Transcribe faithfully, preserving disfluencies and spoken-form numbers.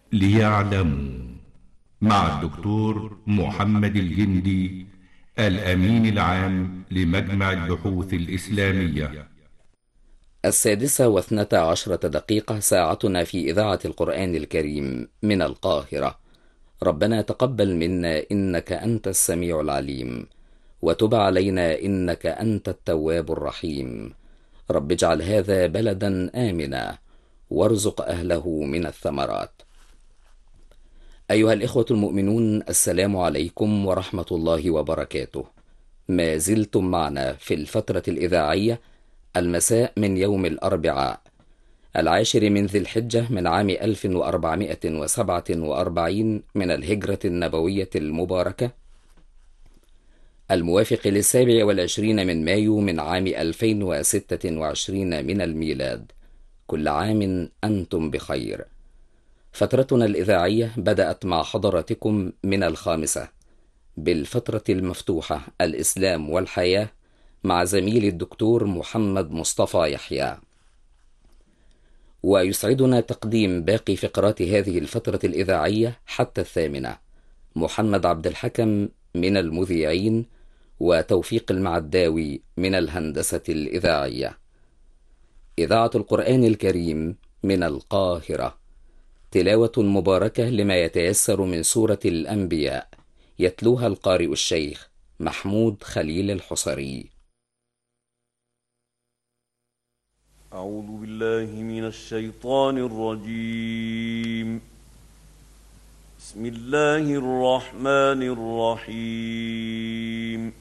ليعلموا، مع الدكتور محمد الجندي، الأمين العام لمجمع البحوث الإسلامية. السادسة واثنتا عشرة دقيقة ساعتنا في إذاعة القرآن الكريم من القاهرة. ربنا تقبل منا إنك أنت السميع العليم، وتب علينا إنك أنت التواب الرحيم. رب اجعل هذا بلدا آمنا، وارزق أهله من الثمرات. أيها الإخوة المؤمنون، السلام عليكم ورحمة الله وبركاته. ما زلتم معنا في الفترة الإذاعية المساء من يوم الأربعاء العاشر من ذي الحجة من عام ألف وأربعمائة وسبعة وأربعين من الهجرة النبوية المباركة، الموافق للسابع والعشرين من مايو من عام ألفين وستة وعشرين من الميلاد. كل عام أنتم بخير. فترتنا الإذاعية بدأت مع حضراتكم من الخامسة بالفترة المفتوحة الإسلام والحياة مع زميل الدكتور محمد مصطفى يحيى، ويسعدنا تقديم باقي فقرات هذه الفترة الإذاعية حتى الثامنة. محمد عبد الحكم من المذيعين، وتوفيق المعداوي من الهندسة الإذاعية. إذاعة القرآن الكريم من القاهرة، تلاوة مباركة لما يتيسر من سورة الأنبياء، يتلوها القارئ الشيخ محمود خليل الحصري. أعوذ بالله من الشيطان الرجيم. بسم الله الرحمن الرحيم.